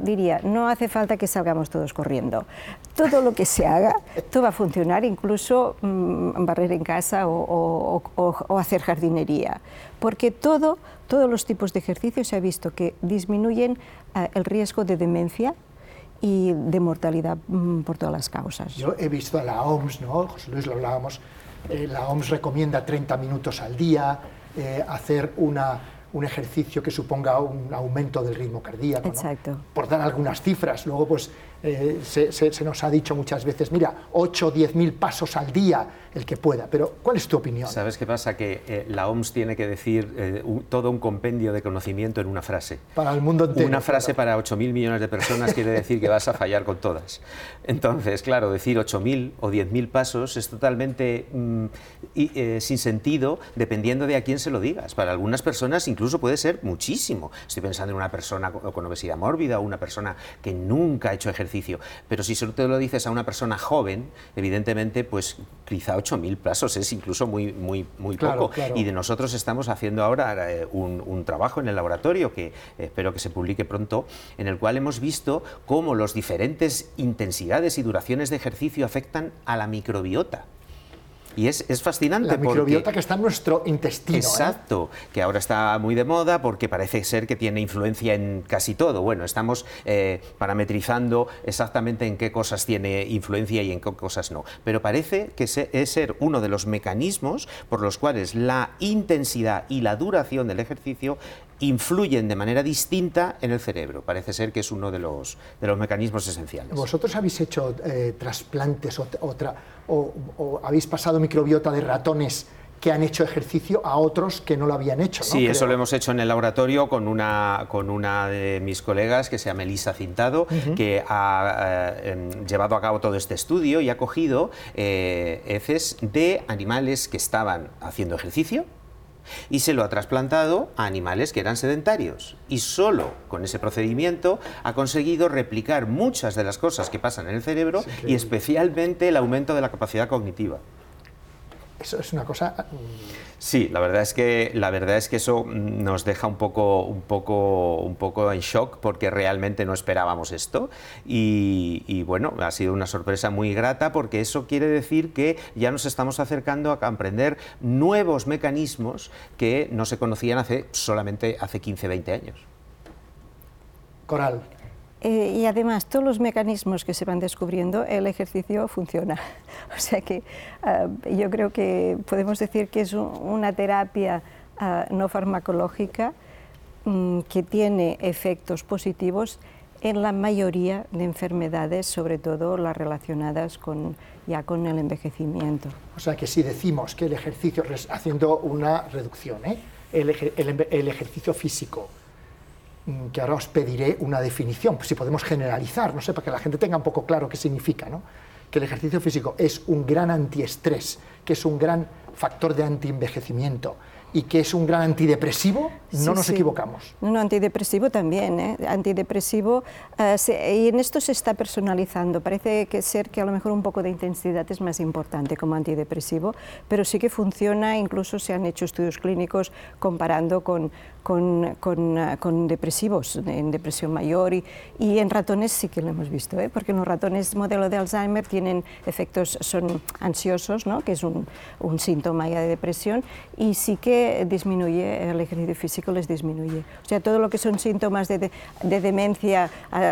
diría, no hace falta que salgamos todos corriendo. Todo lo que se haga, todo va a funcionar, incluso barrer en casa o hacer jardinería, porque todos los tipos de ejercicio se ha visto que disminuyen el riesgo de demencia y de mortalidad por todas las causas. Yo he visto a la OMS, ¿no? José Luis, lo hablábamos, la OMS recomienda 30 minutos al día, hacer un ejercicio que suponga un aumento del ritmo cardíaco, ¿no? Exacto. Por dar algunas cifras. Luego pues, se nos ha dicho muchas veces, mira, 8 o 10.000 pasos al día, el que pueda. Pero, ¿cuál es tu opinión? ¿Sabes qué pasa? Que la OMS tiene que decir todo un compendio de conocimiento en una frase. Para el mundo entero. Una frase para 8.000 millones de personas quiere decir que vas a fallar con todas. Entonces, claro, decir 8.000 o 10.000 pasos es totalmente sin sentido, dependiendo de a quién se lo digas. Para algunas personas incluso puede ser muchísimo. Estoy pensando en una persona con obesidad mórbida o una persona que nunca ha hecho ejercicio. Pero si solo te lo dices a una persona joven, evidentemente, pues quizá 8.000 pasos es incluso muy claro, poco. Claro. Y de nosotros estamos haciendo ahora un trabajo en el laboratorio que espero que se publique pronto, en el cual hemos visto cómo las diferentes intensidades y duraciones de ejercicio afectan a la microbiota. Y es fascinante. La microbiota porque, que está en nuestro intestino. Exacto, que ahora está muy de moda porque parece ser que tiene influencia en casi todo. Bueno, estamos parametrizando exactamente en qué cosas tiene influencia y en qué cosas no. Pero parece que es ser uno de los mecanismos por los cuales la intensidad y la duración del ejercicio influyen de manera distinta en el cerebro. Parece ser que es uno de los mecanismos esenciales. ¿Vosotros habéis hecho trasplantes o habéis pasado microbiota de ratones que han hecho ejercicio a otros que no lo habían hecho, ¿no? Sí, eso lo hemos hecho en el laboratorio con una de mis colegas que se llama Elisa Cintado, que ha llevado a cabo todo este estudio y ha cogido heces de animales que estaban haciendo ejercicio y se lo ha trasplantado a animales que eran sedentarios. Y solo con ese procedimiento ha conseguido replicar muchas de las cosas que pasan en el cerebro y especialmente el aumento de la capacidad cognitiva. Eso es una cosa... Sí, la verdad es que eso nos deja un poco en shock porque realmente no esperábamos esto y bueno, ha sido una sorpresa muy grata porque eso quiere decir que ya nos estamos acercando a comprender nuevos mecanismos que no se conocían solamente hace 15, 20 años. Coral. Y además, todos los mecanismos que se van descubriendo, el ejercicio funciona. O sea que yo creo que podemos decir que es una terapia no farmacológica que tiene efectos positivos en la mayoría de enfermedades, sobre todo las relacionadas ya con el envejecimiento. O sea que si decimos que el ejercicio, haciendo una reducción, el ejercicio físico, que ahora os pediré una definición, pues si podemos generalizar, no sé, para que la gente tenga un poco claro qué significa, ¿no? Que el ejercicio físico es un gran antiestrés, que es un gran factor de antienvejecimiento y que es un gran antidepresivo, no nos equivocamos. No, antidepresivo también, antidepresivo, y en esto se está personalizando, parece ser que a lo mejor un poco de intensidad es más importante como antidepresivo, pero sí que funciona, incluso se han hecho estudios clínicos comparando con depresivos, en depresión mayor, y en ratones sí que lo hemos visto, porque los ratones modelo de Alzheimer tienen efectos, son ansiosos, ¿no? Que es un síntoma ya de depresión, y sí que disminuye, el ejercicio físico les disminuye. O sea, todo lo que son síntomas de demencia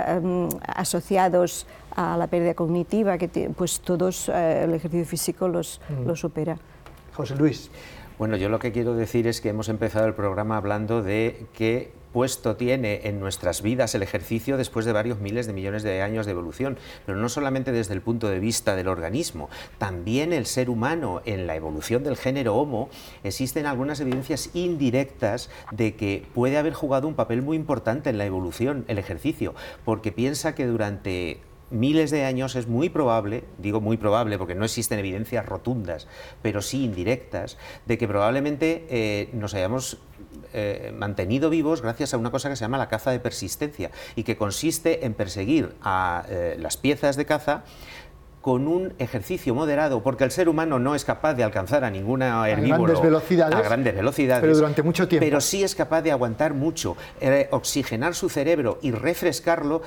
asociados a la pérdida cognitiva, pues todos el ejercicio físico los supera. José Luis. Bueno, yo lo que quiero decir es que hemos empezado el programa hablando de qué puesto tiene en nuestras vidas el ejercicio después de varios miles de millones de años de evolución, pero no solamente desde el punto de vista del organismo, también el ser humano en la evolución del género Homo, existen algunas evidencias indirectas de que puede haber jugado un papel muy importante en la evolución, el ejercicio, porque piensa que durante miles de años es muy probable, digo muy probable porque no existen evidencias rotundas, pero sí indirectas, de que probablemente nos hayamos mantenido vivos gracias a una cosa que se llama la caza de persistencia y que consiste en perseguir a las piezas de caza con un ejercicio moderado, porque el ser humano no es capaz de alcanzar a ninguna herbívoro a grandes velocidades, pero durante mucho tiempo. Pero sí es capaz de aguantar mucho, oxigenar su cerebro y refrescarlo